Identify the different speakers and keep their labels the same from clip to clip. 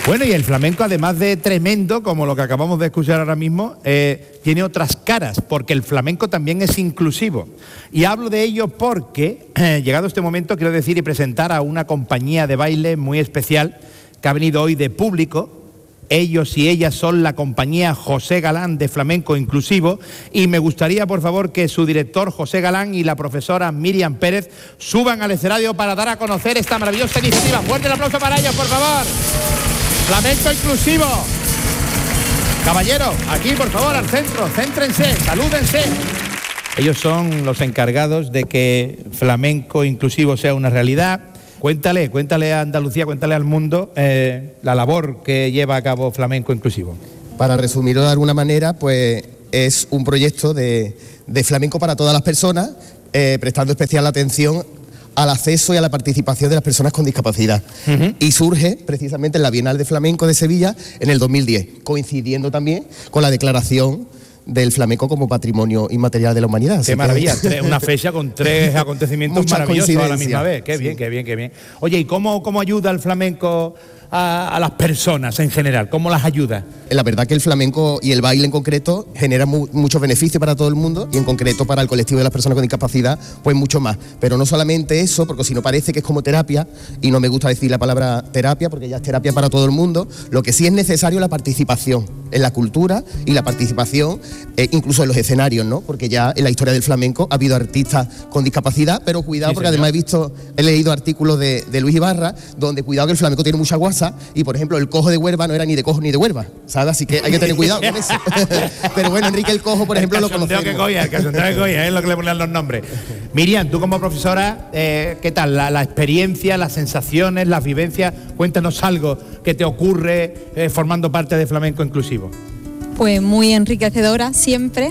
Speaker 1: Bueno, y el flamenco, además de tremendo, como lo que acabamos de escuchar ahora mismo, tiene otras caras, porque el flamenco también es inclusivo. Y hablo de ello porque, llegado este momento, quiero decir y presentar a una compañía de baile muy especial que ha venido hoy de público. Ellos y ellas son la compañía José Galán de Flamenco Inclusivo, y me gustaría, por favor, que su director José Galán y la profesora Miriam Pérez suban al escenario para dar a conocer esta maravillosa iniciativa. Fuerte el aplauso para ellos, por favor. Flamenco Inclusivo. Caballeros, aquí por favor al centro, céntrense, salúdense. Ellos son los encargados de que Flamenco Inclusivo sea una realidad. Cuéntale a Andalucía, cuéntale al mundo la labor que lleva a cabo Flamenco Inclusivo.
Speaker 2: Para resumirlo de alguna manera, pues es un proyecto de flamenco para todas las personas, prestando especial atención al acceso y a la participación de las personas con discapacidad. Y surge precisamente en la Bienal de Flamenco de Sevilla en el 2010, coincidiendo también con la declaración del flamenco como patrimonio inmaterial de la humanidad.
Speaker 1: Qué maravilla, una fecha con 3 acontecimientos maravillosos a la misma vez. Qué bien, qué bien, qué bien. Oye, ¿y cómo ayuda el flamenco a las personas en general? ¿Cómo las ayuda?
Speaker 2: La verdad que el flamenco y el baile en concreto genera muchos beneficios para todo el mundo, y en concreto para el colectivo de las personas con discapacidad, pues mucho más. Pero no solamente eso, porque si no parece que es como terapia, y no me gusta decir la palabra terapia porque ya es terapia para todo el mundo. Lo que sí es necesario es la participación en la cultura y la participación incluso en los escenarios, ¿no? Porque ya en la historia del flamenco ha habido artistas con discapacidad, pero cuidado, sí, porque además he leído artículos de Luis Ibarra, donde cuidado que el flamenco tiene mucha guasa, y por ejemplo el cojo de Huelva no era ni de cojo ni de Huelva, ¿sabes? Así que hay que tener cuidado con eso. Pero bueno, Enrique el Cojo, por ejemplo, lo conocemos.
Speaker 1: El cachondeo que coya, es lo que le ponen los nombres. Miriam, tú como profesora, ¿qué tal? La experiencia, las sensaciones, las vivencias, cuéntanos algo que te ocurre formando parte de Flamenco Inclusivo.
Speaker 3: Pues muy enriquecedora siempre,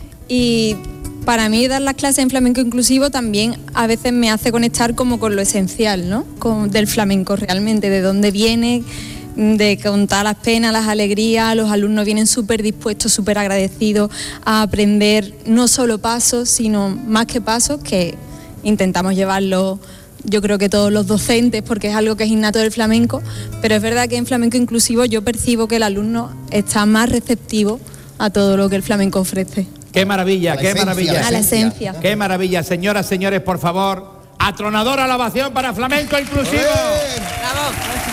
Speaker 3: y para mí dar las clases en Flamenco Inclusivo también a veces me hace conectar como con lo esencial, ¿no? Del flamenco realmente, de dónde viene, de contar las penas, las alegrías. Los alumnos vienen súper dispuestos, súper agradecidos a aprender no solo pasos, sino más que pasos, que intentamos llevarlo, yo creo que todos los docentes, porque es algo que es innato del flamenco, pero es verdad que en Flamenco Inclusivo yo percibo que el alumno está más receptivo a todo lo que el flamenco ofrece.
Speaker 1: ¡Qué maravilla, qué maravilla!
Speaker 3: A la esencia.
Speaker 1: ¡Qué maravilla! Señoras, señores, por favor, atronadora la ovación para Flamenco Inclusivo.
Speaker 3: ¡Bravo!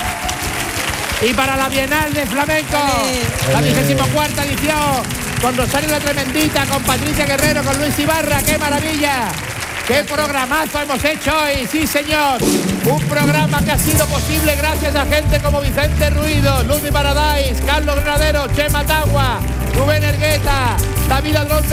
Speaker 1: Y para la Bienal de Flamenco, la 24ª edición, con Rosario la Tremendita, con Patricia Guerrero, con Luis Ibarra. ¡Qué maravilla! ¡Qué programazo hemos hecho hoy! ¡Sí, señor! Un programa que ha sido posible gracias a gente como Vicente Ruido, Ludwig Paradise, Carlos Granadero, Chema Tagua, Rubén Ergueta, David Adrón